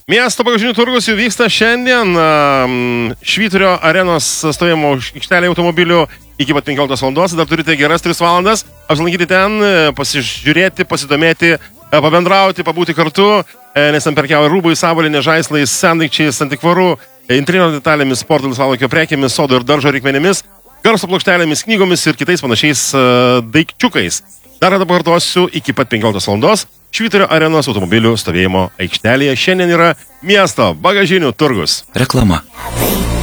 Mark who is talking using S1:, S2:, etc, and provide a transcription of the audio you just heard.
S1: Miesto bagažinių turgus jau vyksta šiandien. Švyturio arenos stovėjimo aikštelė automobilių iki pat 15 valandos. Dar turite geras 3 valandas apsilankyti ten, pasižiūrėti, pasidomėti, pabendrauti, pabūti kartu, nes ten perkiauja rūbai, savalinė žaislais, sendaikčiais, antikvarų, interneto detalėmis, sporto laisvalaikio prekėmis, sodo ir daržo reikmenimis, garso plokštelėmis, knygomis ir kitais panašiais daikčiukais. Dar kartą pakartosiu, iki pat 15 valandos Švyturio arenos automobilių stovėjimo aikštelėje šiandien yra miesto bagažinių turgus.
S2: Reklama.